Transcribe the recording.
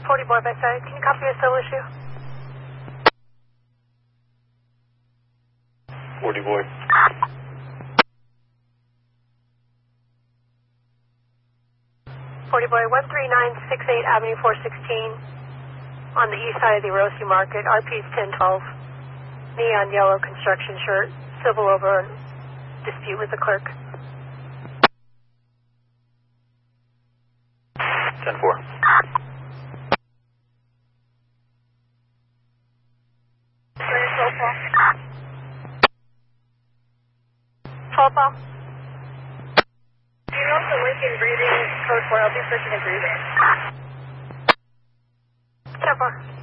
40 boy by side. Can you copy a solo issue? 40 boy. 40 boy, 13968 Avenue 416 on the east side of the Orosi Market. RP's 1012. Neon yellow construction shirt. Civil over dispute with the clerk. 10-4. Paul. Do you know if the Lincoln breathing code 4? I'll be pushing a breathing. 10-4.